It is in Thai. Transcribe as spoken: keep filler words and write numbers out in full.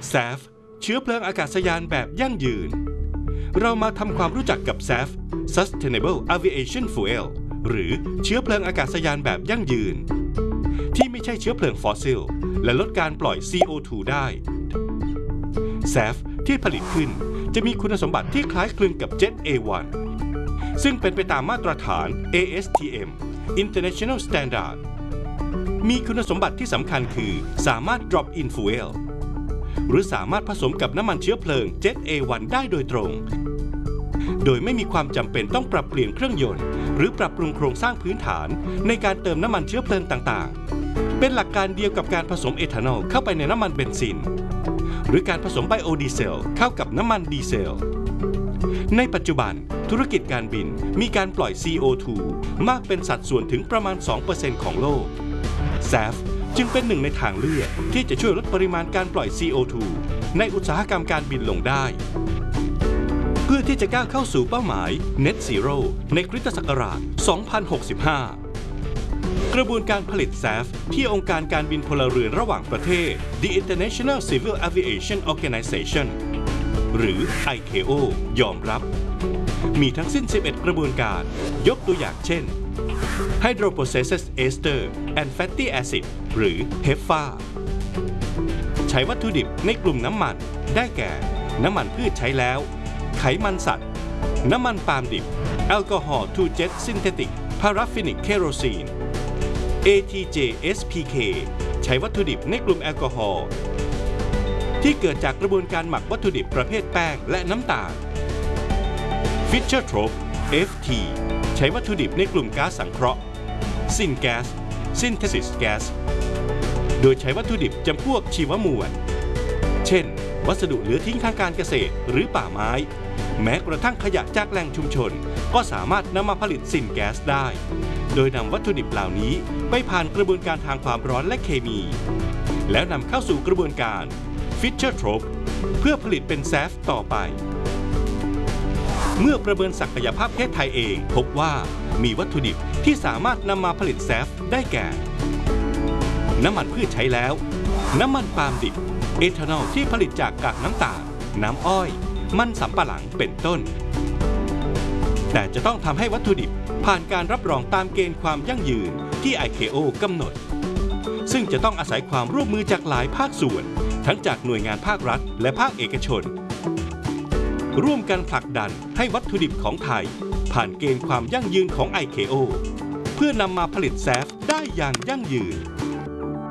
แซฟ เชื้อเพลิงอากาศยานแบบยั่งยืนเรามาทำความรู้จักกับ แซฟ Sustainable Aviation Fuel หรือเชื้อเพลิงอากาศยานแบบยั่งยืนที่ไม่ใช่เชื้อเพลิงฟอสซิลและลดการปล่อย ซี โอ ทู ได้ แซฟ ที่ผลิตขึ้นจะมีคุณสมบัติที่คล้ายคลึงกับ Jet เอ วัน ซึ่งเป็นไปตามมาตรฐาน เอ เอส ที เอ็ม International Standard มีคุณสมบัติที่สำคัญคือสามารถ drop in fuel หรือสามารถผสมกับน้ำมันเชื้อเพลิง Jet เอ วัน ได้โดยตรงโดยไม่มีความจำเป็นต้องปรับเปลี่ยนเครื่องยนต์หรือปรับปรุงโครงสร้างพื้นฐานในการเติมน้ำมันเชื้อเพลิงต่างๆเป็นหลักการเดียวกับการผสมเอทานอลเข้าไปในน้ำมันเบนซินหรือการผสมไบโอดีเซลเข้ากับน้ำมันดีเซลในปัจจุบันธุรกิจการบินมีการปล่อย ซี โอ ทู มากเป็นสัดส่วนถึงประมาณ สองเปอร์เซ็นต์ ของโลก แซฟ จึงเป็นหนึ่งในทางเลือกที่จะช่วยลดปริมาณการปล่อย ซี โอ ทู ในอุตสาหกรรมการบินลงได้เพื่อที่จะก้าวเข้าสู่เป้าหมาย Net Zero ในคริสตศักราช สองพันหกสิบห้า กระบวนการผลิต แซฟ ที่องค์การการบินพลเรือนระหว่างประเทศ The International Civil Aviation Organization หรือ ไอ เค โอ ยอมรับมีทั้งสิ้น สิบเอ็ด กระบวนการยกตัวอย่างเช่น Hydroprocessed Ester and Fatty Acid หรือ เฮฟ เอ เอ ใช้วัตถุดิบในกลุ่มน้ำมันได้แก่น้ำมันพืชใช้แล้วไขมันสัตว์น้ำมันปาล์มดิบแอลกอฮอล์ ทู เจ็ต Synthetic Paraffinic Kerosene เอ ที เจ เอส พี เค ใช้วัตถุดิบในกลุ่มแอลกอฮอล์ที่เกิดจากกระบวนการหมักวัตถุดิบประเภทแป้งและน้ำตาล Fischer-Tropsch เอฟ ที ใช้วัตถุดิบในกลุ่มก๊าซสังเคราะห์ Syngas Synthesis Gas โดยใช้วัตถุดิบจำพวกชีวมวลเช่นวัสดุเหลือทิ้งทางการเกษตรหรือป่าไม้แม้กระทั่งขยะจากแหล่งชุมชนก็สามารถนำมาผลิตซินแก๊สได้โดยนำวัตถุดิบเหล่านี้ไปผ่านกระบวนการทางความร้อนและเคมีแล้วนำเข้าสู่กระบวนการ Fischer-Tropsch เพื่อผลิตเป็น แซฟ ต่อไปเมื่อประเมินศักยภาพประเทศไทยเองพบว่ามีวัตถุดิบที่สามารถนำมาผลิต แซฟ ได้แก่น้ำมันพืชใช้แล้วน้ำมันปาล์มดิบเอทานอลที่ผลิตจากกากน้ำตาลน้ำอ้อยมันสำปะหลังเป็นต้นแต่จะต้องทำให้วัตถุดิบผ่านการรับรองตามเกณฑ์ความยั่งยืนที่ ไอ เค โอ กำหนดซึ่งจะต้องอาศัยความร่วมมือจากหลายภาคส่วนทั้งจากหน่วยงานภาครัฐและภาคเอกชนร่วมกันผลักดันให้วัตถุดิบของไทยผ่านเกณฑ์ความยั่งยืนของ ไอ เค โอ เพื่อนำมาผลิต แซฟ ได้อย่างยั่งยืน